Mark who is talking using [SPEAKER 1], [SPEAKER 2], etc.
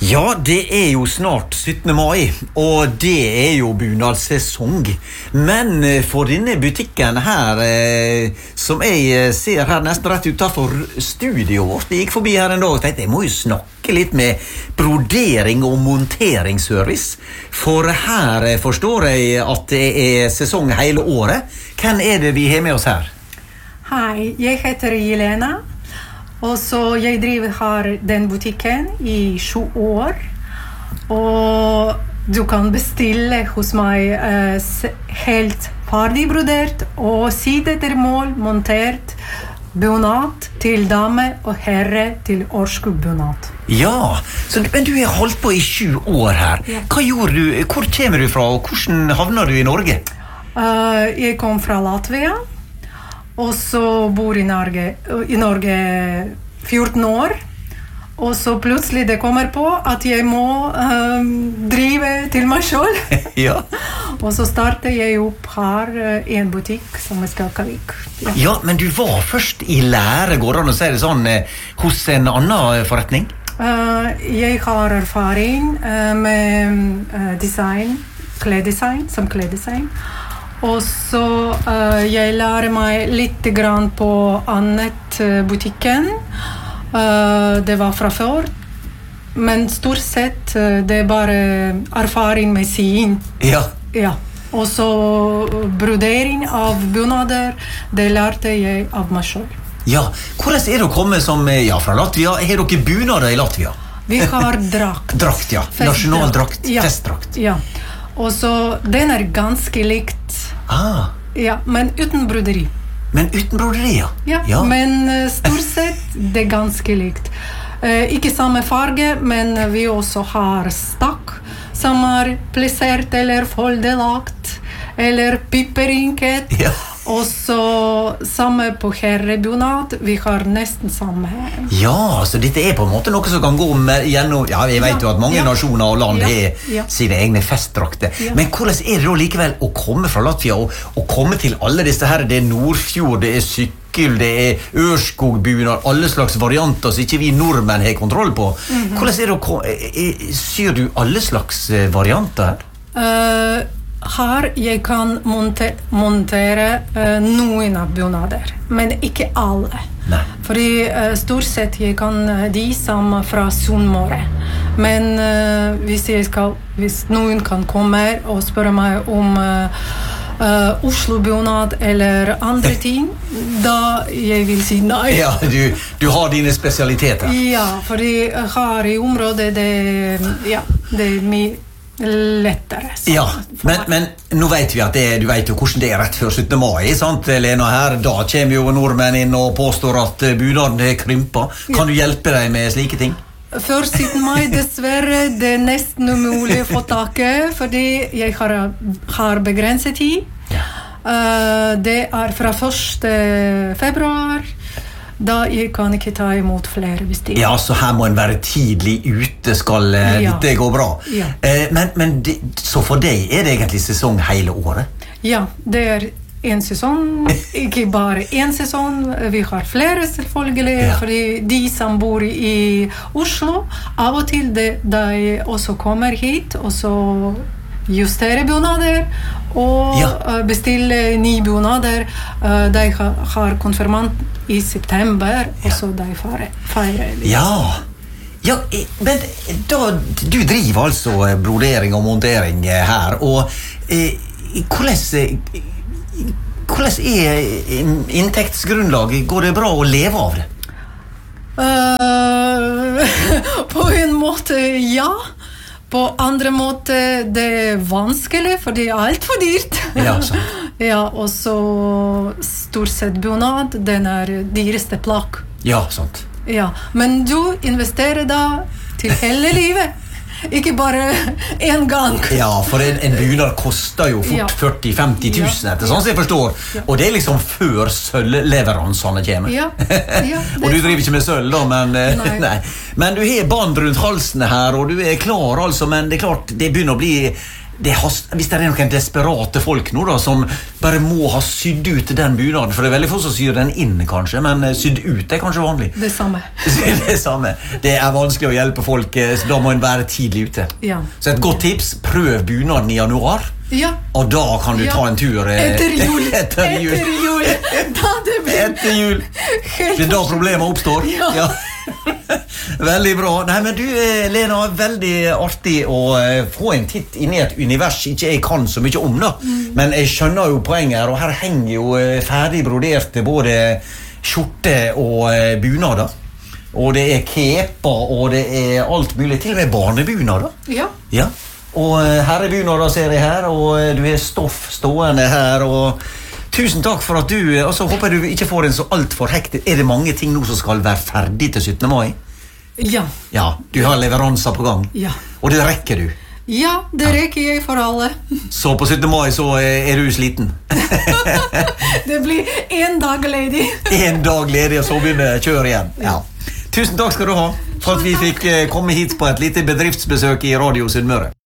[SPEAKER 1] Ja, det jo snart 17. mai, og det jo bunadssesong. Men for denne butikken her, som jeg ser her nesten rett utenfor studioet vårt, jeg gikk forbi her en dag og tenkte, jeg må jo snakke litt med brodering og monteringsservice. For her forstår jeg at det sesong hele året. Hvem det vi har med oss her?
[SPEAKER 2] Hei, jeg heter Jelena. Og så jeg driver her den butikken I 7 år. Og du kan bestille hos meg helt ferdig brodert og side til mål montert bunad til dame og herre til årskubbunad.
[SPEAKER 1] Ja, men du har holdt på I 7 år her.
[SPEAKER 2] Ja.
[SPEAKER 1] Hva gjorde du? Hvor kommer du fra, og hvordan havner du I Norge?
[SPEAKER 2] Jeg kom fra Latvia. Og så bor I Norge 14 år. Og så plutselig det kommer på at jeg må drive til meg selv.
[SPEAKER 1] Ja.
[SPEAKER 2] Og så startet jeg opp her I en butikk som Skakavik.
[SPEAKER 1] Ja, men du var først I lære, går det an å si det sånn, hos en annen forretning?
[SPEAKER 2] Jeg har erfaring med design, kläddesign, som kläddesign. Og så jeg lærer meg litt grann på annet butikken. Det var fra før. Men stort sett det bare erfaring med sying.
[SPEAKER 1] Ja.
[SPEAKER 2] Ja. Og så brodering av bunader, det lærte jeg av meg selv.
[SPEAKER 1] Ja, hvordan det å komme som, fra Latvia? Har dere bunader I Latvia?
[SPEAKER 2] Vi har drakt.
[SPEAKER 1] Drakt, ja. Nasjonaldrakt,
[SPEAKER 2] ja.
[SPEAKER 1] festdrakt.
[SPEAKER 2] Ja. Og så den ganske likt.
[SPEAKER 1] Ah.
[SPEAKER 2] Ja, men uten broderi.
[SPEAKER 1] Men uten broderi, ja.
[SPEAKER 2] Ja. Men stort sett det ganske likt. Ikke samme farge, men vi også har stakk som plassert eller foldelagt, eller pipperinket.
[SPEAKER 1] Ja.
[SPEAKER 2] Og så samme på herrebunad, vi har nesten samme.
[SPEAKER 1] Ja, så dette på en måte noe som kan gå gjennom, ja, jeg vet jo at mange nasjoner og land har sine egne festdrakter. Ja. Men hvordan det da likevel å komme fra Latvia og komme til alle disse her, det Nordfjord, det sykkel, det Ørskogbunad, alle slags varianter som ikke vi nordmenn har kontroll på. Hvordan det syr du alle slags varianter?
[SPEAKER 2] Her jeg kan montere noen av bunader, men ikke alle.
[SPEAKER 1] Nei.
[SPEAKER 2] Fordi stort sett jeg kan de som fra Sunnmøre. Men hvis noen kan komme og spørre meg om Oslo-bunad eller andre ting, da jeg vil si nei.
[SPEAKER 1] Ja, du har dine spesialiteter.
[SPEAKER 2] Ja, fordi her I området det mye lettere.
[SPEAKER 1] Ja, men nå vet vi at du vet jo hvordan det rett før 17. mai, sant, Lena her? Da kommer jo nordmenn inn og påstår at bunaden krympa. Kan du hjelpe deg med slike ting?
[SPEAKER 2] Før 17. mai, dessverre, det nesten umulig å få tak I, fordi jeg har begrenset tid.
[SPEAKER 1] Ja.
[SPEAKER 2] Det fra 1. februar, da jeg kan ikke ta imot flere bestillinger. Ja,
[SPEAKER 1] så her må en være tidlig ute, skal dette gå bra.
[SPEAKER 2] Ja.
[SPEAKER 1] Men så for deg det egentlig sesong hele året?
[SPEAKER 2] Ja, det en sesong, ikke bare en sesong. Vi har flere selvfølgelig, fordi de som bor I Oslo, av og til da jeg også kommer hit, og så justere bunader og bestille nye bunader. De har konfirmant I september, og så de feirer.
[SPEAKER 1] Ja, men da, du driver altså brodering og montering her, og hvordan inntektsgrunnlaget? Går det bra å leve av det?
[SPEAKER 2] På en måte, ja. På andre måte, det vanskelig, for det alt for dyrt.
[SPEAKER 1] Ja, sant.
[SPEAKER 2] Ja, og så stort sett bunad, den dyreste plagg.
[SPEAKER 1] Ja, sant.
[SPEAKER 2] Ja, men du investerer da til hele livet. Ikke bare en gang.
[SPEAKER 1] Ja, for en bunad koster jo fort 40-50 000 etter, sånn som jeg forstår. Og det liksom før sølvleveransene kommer.
[SPEAKER 2] Ja.
[SPEAKER 1] Og du driver ikke med sølv da, men nei. Men du har band rundt halsen her, og du klar altså, men det klart, det begynner å bli hvis det noen desperate folk nå da, som bare må ha sydd ut den bunaden, for det veldig få som syr den inn kanskje, men sydd ut kanskje vanlig.
[SPEAKER 2] Det samme.
[SPEAKER 1] Det samme. Det vanskelig å hjelpe folk, så da må en være tidlig ute.
[SPEAKER 2] Ja.
[SPEAKER 1] Så et godt tips, prøv bunaden i januar, og da kan du ta en tur
[SPEAKER 2] etter jul.
[SPEAKER 1] Etter jul.
[SPEAKER 2] Da det blir
[SPEAKER 1] etter jul. Det da problemet oppstår. Ja. Veldig bra. Nei, men du, Lena, veldig artig å få en titt inn i et univers ikke jeg kan så mye om da. Men jeg skjønner jo poenget her, og her henger jo ferdig broderte både skjorte og bunader. Og det keper, og det alt mulig, til og med barnebunader. Ja. Og herrebunader ser jeg her, og du har stoff stående her, og tusen takk for at du, og så håper jeg du ikke får en så alt for hektisk. Det mange ting nå som skal være ferdig til 17. mai?
[SPEAKER 2] Ja.
[SPEAKER 1] Ja, du har leveranser på gang.
[SPEAKER 2] Ja.
[SPEAKER 1] Og det rekker du?
[SPEAKER 2] Ja, det rekker jeg for alle.
[SPEAKER 1] Så på 17. mai så du sliten?
[SPEAKER 2] Det blir en dag ledig.
[SPEAKER 1] En dag ledig, og så begynner kjøret igjen. Ja. Tusen takk skal du ha for at vi fikk komme hit på et lite bedriftsbesøk i Radio Sunnmøre.